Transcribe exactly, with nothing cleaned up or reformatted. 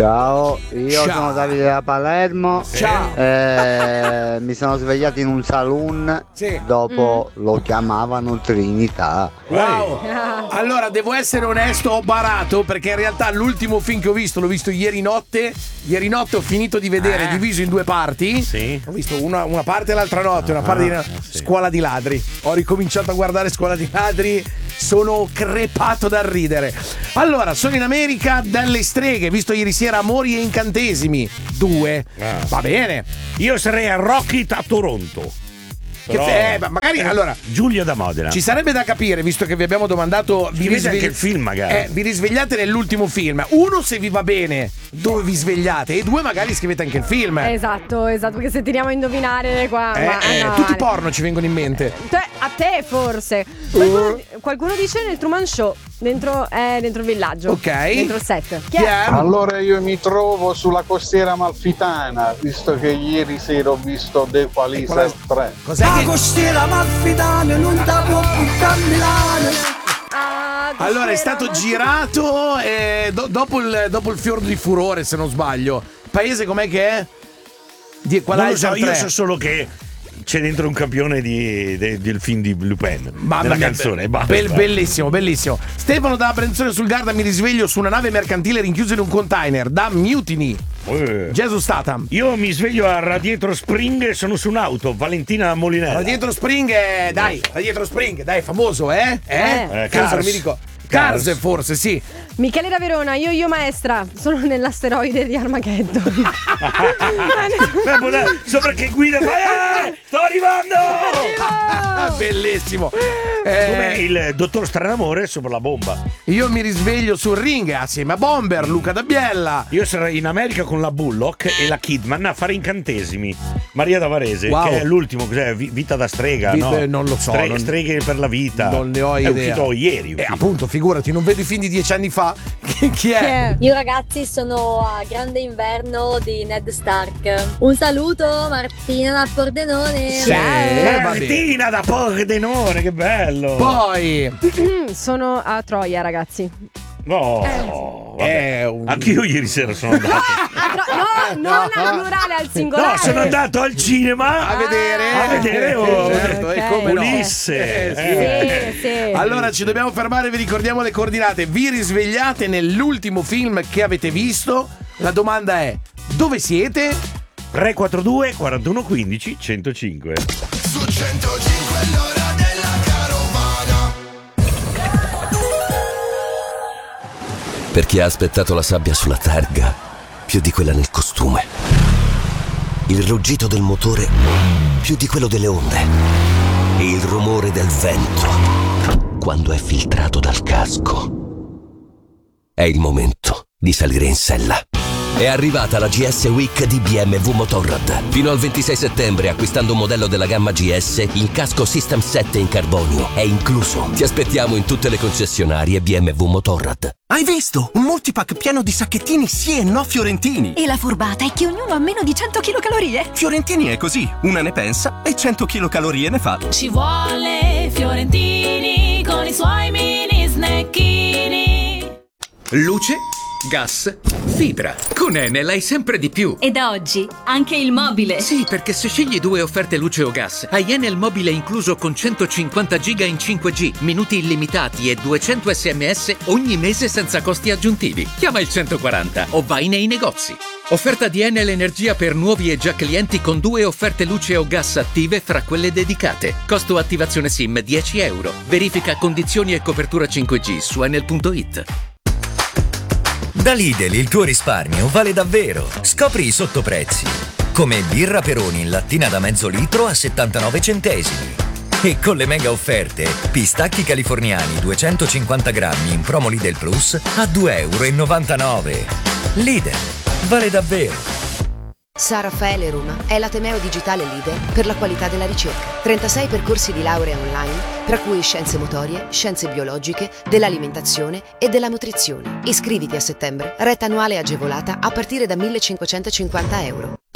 Ciao, io Ciao. sono Davide da Palermo. Ciao. Eh, mi sono svegliato in un saloon. Sì. Dopo mm. lo chiamavano Trinità. Wow. Allora, devo essere onesto, ho barato perché in realtà l'ultimo film che ho visto l'ho visto ieri notte. Ieri notte ho finito di vedere, eh. diviso in due parti. Sì. Ho visto una, una parte e l'altra notte, una parte ah, di sì. Scuola di ladri. Ho ricominciato a guardare Scuola di ladri. Sono crepato dal ridere. Allora, sono in America dalle streghe. Visto ieri sera Amori e Incantesimi due. Ah. Va bene. Io sarei a Rocket a Toronto. Che fe- eh, ma magari allora Giulia da Modena. ci sarebbe da capire, visto che vi abbiamo domandato, vi, Scrivete risvegli- anche il film magari. eh, vi risvegliate nell'ultimo film. Uno, se vi va bene, dove vi svegliate, e due, magari scrivete anche il film. Esatto, esatto, perché se tiriamo a indovinare qua Eh, ma, eh, no, tutti vale. porno ci vengono in mente. Te- a te forse. Qualcuno, qualcuno dice nel Truman Show, dentro, eh, dentro il villaggio. Ok. Dentro il set. Chi Chi è? è? Allora io mi trovo sulla costiera amalfitana, visto che ieri sera ho visto The Equalizer tre. Cos'è La che... costiera amalfitana non da può camminare. Ah, Allora è cos'era? stato Non si- girato eh, do- dopo, il, dopo il fior di furore, se non sbaglio. Paese com'è che è? Di Non lo so, Equalizer io tre. so solo che c'è dentro un campione di, de- del film di Lupin. Mamma della mia, canzone. be- basta. bel- bellissimo, bellissimo. Stefano da Brenzone sul Garda, mi risveglio su una nave mercantile rinchiusa in un container da Mutiny. Eh. Gesù Statham. Io mi sveglio a Radietro Spring e sono su un'auto, Valentina Molinella. Da dietro Spring, eh, dai, da dietro Spring, dai, famoso, eh? Eh? Eh, Cars, Cars. mi dico. Cars, Cars. forse, sì. Michele da Verona, io io maestra, sono nell'asteroide di Armageddon. Beh, può dare- sopra che guida fai, eh, sto arrivando! Ah, bellissimo. Eh, Come il dottor Stranamore sopra la bomba. io mi risveglio sul ring assieme a Bomber, Luca da Biella. Io sarei in America con la Bullock e la Kidman a fare incantesimi. Maria da Varese, Wow. che è l'ultimo, cos'è? Vi- Vita da strega, Vi- no? eh, non lo so, Stre- non- Streghe per la vita. Non ne ho È idea. uscito ieri. è Eh, uscito. appunto, figurati, non vedo i film di dieci anni fa. Chi chi è? Chi è? Io ragazzi sono a Grande Inverno di Ned Stark. Un saluto Martina da Pordenone. Sì, eh, va bene. Martina da Pordenone, che bello. Poi Sono a Troia, ragazzi. No, vabbè. è un... Anch'io ieri sera sono andato. A Tro- no, non al plurale, al singolare. No, sono andato al cinema a vedere, a vedere oh, certo, e ok. come no. Ulisse. Eh, Sì, sì. Allora ci dobbiamo fermare, vi ricordiamo le coordinate. Vi risvegliate nell'ultimo film che avete visto. La domanda è: dove siete? tre quattro due quarantuno quindici centocinque. Su centocinque l'ora della carovana. Per chi ha aspettato la sabbia sulla targa più di quella nel costume, il ruggito del motore più di quello delle onde e il rumore del vento quando è filtrato dal casco. È il momento di salire in sella. È arrivata la G S Week di B M W Motorrad. Fino al ventisei settembre, acquistando un modello della gamma G S, il casco System sette in carbonio è incluso. Ti aspettiamo in tutte le concessionarie B M W Motorrad. Hai visto? Un multipack pieno di sacchettini sì e no fiorentini. E la furbata è che ognuno ha meno di cento chilocalorie. Fiorentini è così, una ne pensa e cento chilocalorie ne fa. Ci vuole Fiorentini con i suoi mini snacchini. Luce, gas, fibra. Con Enel hai sempre di più. E da oggi anche il mobile. Sì, perché se scegli due offerte luce o gas, hai Enel mobile incluso con centocinquanta giga in cinque G, minuti illimitati e duecento sms ogni mese senza costi aggiuntivi. Chiama il centoquaranta o vai nei negozi. Offerta di Enel Energia per nuovi e già clienti con due offerte luce o gas attive fra quelle dedicate. Costo attivazione SIM dieci euro. Verifica condizioni e copertura cinque G su enel punto it. Da Lidl il tuo risparmio vale davvero. Scopri i sottoprezzi. Come birra Peroni in lattina da mezzo litro a settantanove centesimi. E con le mega offerte, pistacchi californiani duecentocinquanta grammi in promo Lidl Plus a due e novantanove euro. Lidl, vale davvero. San Raffaele Roma è l'ateneo digitale leader per la qualità della ricerca. trentasei percorsi di laurea online, tra cui scienze motorie, scienze biologiche, dell'alimentazione e della nutrizione. Iscriviti a settembre, retta annuale agevolata a partire da millecinquecentocinquanta euro.